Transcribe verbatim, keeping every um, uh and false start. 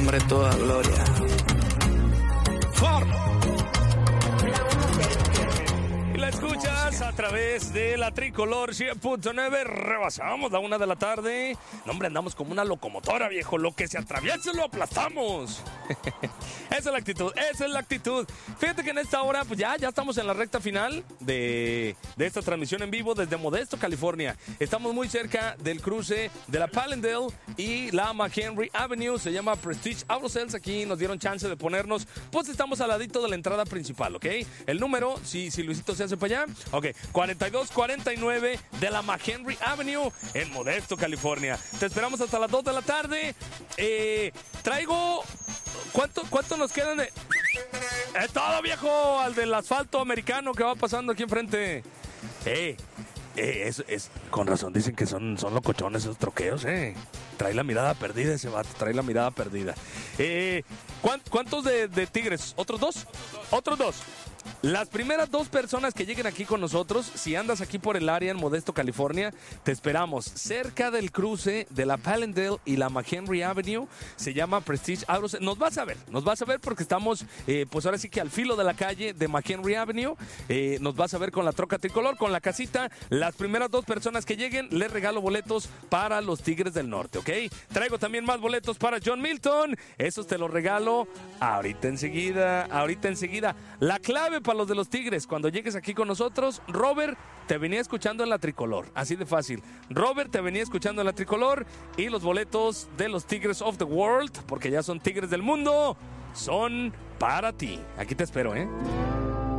nombre toda gloria. Y la escuchas a través de la Tricolor cien punto nueve. Rebasamos la una de la tarde. No, hombre, andamos como una locomotora, viejo. Lo que se atraviesa lo aplastamos. Esa es la actitud, esa es la actitud. Fíjate que en esta hora, pues ya, ya estamos en la recta final de, de esta transmisión en vivo desde Modesto, California. Estamos muy cerca del cruce de la Palindale y la McHenry Avenue. Se llama Prestige Auto Sales. Aquí nos dieron chance de ponernos, pues estamos al ladito de la entrada principal, ¿ok? El número, si, si Luisito se hace para allá, ok, cuarenta y dos cuarenta y nueve de la McHenry Avenue en Modesto, California. Te esperamos hasta las dos de la tarde. Eh, traigo... ¿Cuánto, ¿Cuánto nos quedan de...? Es todo, viejo, al del asfalto americano que va pasando aquí enfrente. Eh, eh, es, es, con razón dicen que son, son locochones esos troqueos, eh. Trae la mirada perdida ese vato, trae la mirada perdida. Eh, ¿Cuántos de, de Tigres? ¿Otros dos? Otros dos. Las primeras dos personas que lleguen aquí con nosotros, si andas aquí por el área en Modesto, California, te esperamos cerca del cruce de la Palindale y la McHenry Avenue. Se llama Prestige Auto Sales. Nos vas a ver, nos vas a ver porque estamos, eh, pues ahora sí que al filo de la calle de McHenry Avenue. Eh, nos vas a ver con la troca tricolor, con la casita. Las primeras dos personas que lleguen, les regalo boletos para los Tigres del Norte, ¿ok? Traigo también más boletos para John Milton. Esos te los regalo ahorita enseguida, ahorita enseguida. La clave para los de los Tigres, cuando llegues aquí con nosotros, Robert te venía escuchando en la Tricolor, así de fácil. Robert te venía escuchando en la Tricolor y los boletos de los Tigres of the World, porque ya son Tigres del Mundo, son para ti. Aquí te espero, ¿eh?